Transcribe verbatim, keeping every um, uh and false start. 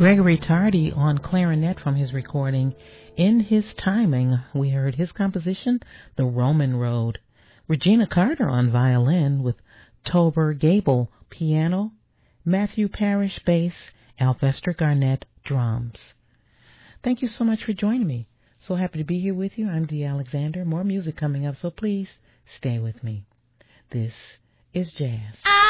Gregory Tardy on clarinet from his recording In His Timing. We heard his composition, The Roman Road. Regina Carter on violin with Tober Gable piano, Matthew Parrish bass, Alvester Garnett drums. Thank you so much for joining me. So happy to be here with you. I'm Dee Alexander. More music coming up, so please stay with me. This is Jazz.